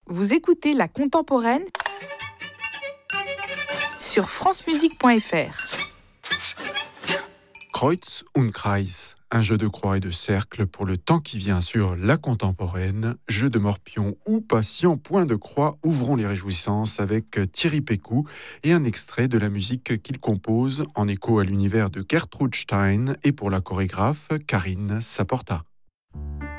Vous écoutez La Contemporaine sur francemusique.fr. Kreuz und Kreis, un jeu de croix et de cercle pour le temps qui vient sur La Contemporaine, jeu de morpion ou patient point de croix, ouvrons les réjouissances avec Thierry Pécou et un extrait de la musique qu'il compose en écho à l'univers de Gertrude Stein et pour la chorégraphe Karine Saporta.